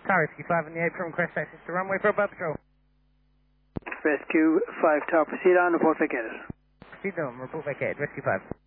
Car Rescue 5 on the apron, crest access to runway for above patrol. Rescue 5 Tower, proceed on, report vacated. Proceed on, report vacated, Rescue 5.